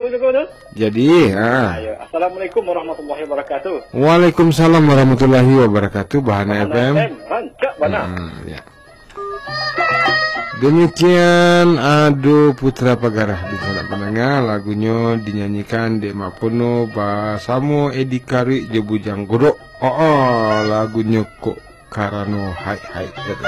Joko. Jadi, Ayo, assalamualaikum warahmatullahi wabarakatuh. Waalaikumsalam warahmatullahi wabarakatuh. Bahana FM. Rancak Bana. Ya. Demikian Aduh Putra Pagarah di sana pendengar, lagunya dinyanyikan Dek Mapono Basamu Edi Kari Jebujang Guru. Lagunya kok Karano Hai Hai.